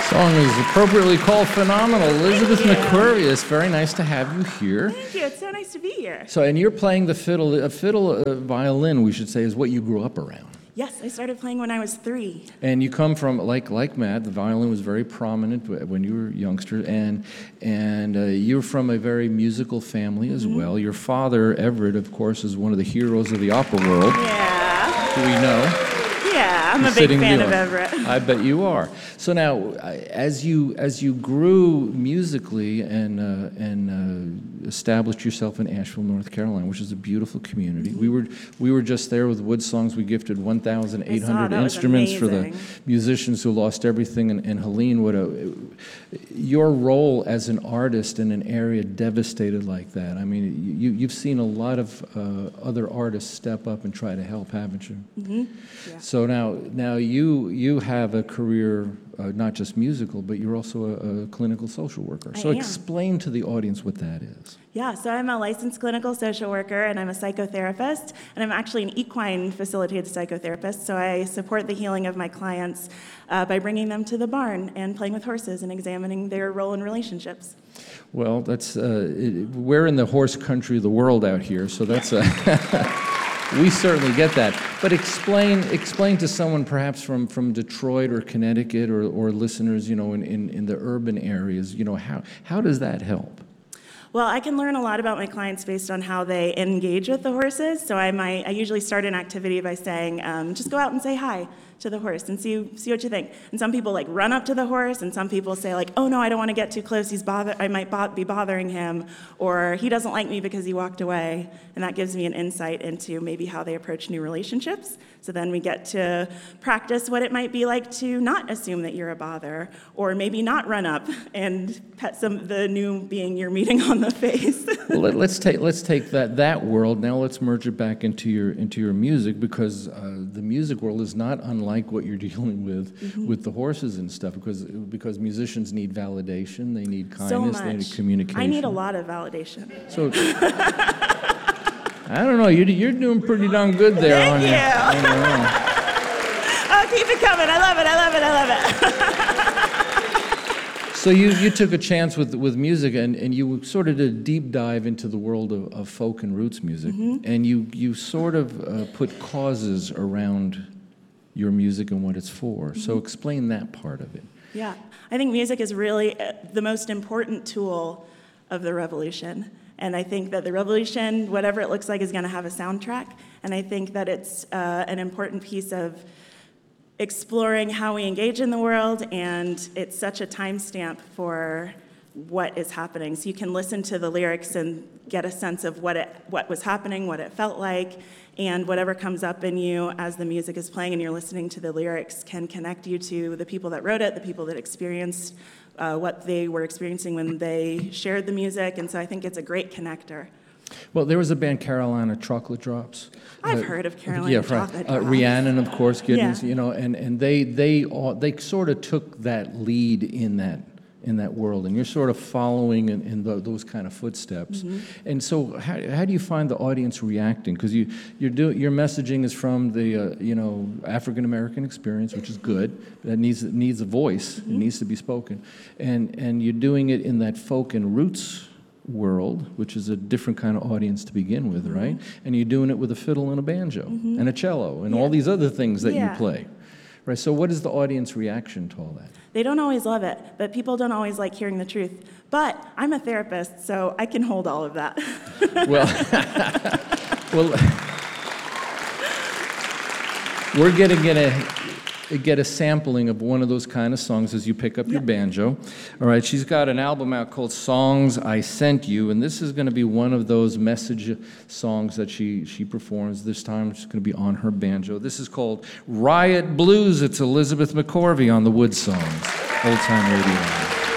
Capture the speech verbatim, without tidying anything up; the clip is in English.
Song is appropriately called Phenomenal. Elizabeth McQuarrie, very nice to have you here. Thank you. It's so nice to be here. So, and you're playing the fiddle. A fiddle, a violin, we should say, is what you grew up around. Yes, I started playing when I was three. And you come from, like like Matt, the violin was very prominent when you were a youngster, and and uh, you're from a very musical family as mm-hmm. well. Your father, Everett, of course, is one of the heroes of the opera world. Yeah. Do we know? Yeah, I'm He's a big fan of Everett. I bet you are. So now, as you as you grew musically and uh, and uh, established yourself in Asheville, North Carolina, which is a beautiful community, mm-hmm. we were we were just there with Wood Songs. We gifted one thousand eight hundred instruments for the musicians who lost everything. And, and Helene, what a your role as an artist in an area devastated like that. I mean, you you've seen a lot of uh, other artists step up and try to help, haven't you? Mm-hmm. Yeah. So now, now you you have a career, uh, not just musical, but you're also a, a clinical social worker. I so am. Explain to the audience what that is. Yeah, so I'm a licensed clinical social worker, and I'm a psychotherapist, and I'm actually an equine facilitated psychotherapist, so I support the healing of my clients uh, by bringing them to the barn and playing with horses and examining their role in relationships. Well, that's uh, it, we're in the horse country of the world out here, so that's a... We certainly get that. But explain explain to someone perhaps from, from Detroit or Connecticut or, or listeners, you know, in, in, in the urban areas, you know, how, how does that help? Well, I can learn a lot about my clients based on how they engage with the horses. So I might I usually start an activity by saying, um, just go out and say hi to the horse and see see what you think. And some people like run up to the horse, and some people say like, oh no, I don't want to get too close. He's bother I might bo- be bothering him, or he doesn't like me because he walked away. And that gives me an insight into maybe how they approach new relationships. So then we get to practice what it might be like to not assume that you're a bother, or maybe not run up and pet some the new being you're meeting on the face. Well, let, let's take let's take that that world now. Let's merge it back into your into your music, because uh, the music world is not unlike what you're dealing with mm-hmm. with the horses and stuff. Because because musicians need validation, they need kindness, so they need communication. I need a lot of validation. So. I don't know. You're, you're doing pretty darn good there. Thank on you. Your, on your own. Oh, keep it coming. I love it. I love it. I love it. So you, you took a chance with with music, and, and you sort of did a deep dive into the world of, of folk and roots music, mm-hmm. and you, you sort of uh, put causes around your music and what it's for. Mm-hmm. So explain that part of it. Yeah. I think music is really the most important tool of the revolution. And I think that the revolution, whatever it looks like, is going to have a soundtrack. And I think that it's uh, an important piece of exploring how we engage in the world, and it's such a timestamp for what is happening. So you can listen to the lyrics and get a sense of what it what was happening, what it felt like, and whatever comes up in you as the music is playing and you're listening to the lyrics can connect you to the people that wrote it, the people that experienced Uh, what they were experiencing when they shared the music, and so I think it's a great connector. Well, there was a band, Carolina Chocolate Drops. I've uh, heard of Carolina yeah, Chocolate right. uh, Drops. Rhiannon, of course, Giddens, yeah. you know, and, and they they all, they sort of took that lead in that in that world, and you're sort of following in, in the, those kind of footsteps. Mm-hmm. And so, how, how do you find the audience reacting? Because you you're do, your messaging is from the uh, you know African American experience, which is good. That needs needs a voice. Mm-hmm. It needs to be spoken, and and you're doing it in that folk and roots world, which is a different kind of audience to begin with, mm-hmm. right? And you're doing it with a fiddle and a banjo mm-hmm. and a cello and yeah. all these other things that yeah. you play. Right, so what is the audience reaction to all that? They don't always love it, but people don't always like hearing the truth. But I'm a therapist, so I can hold all of that. well, well, we're getting in a get a sampling of one of those kind of songs as you pick up yep. your banjo. All right, she's got an album out called Songs I Sent You, and this is going to be one of those message songs that she, she performs. This time it's going to be on her banjo. This is called Riot Blues. It's Elizabeth McQuarrie on the Wood Songs, Old Time Radio.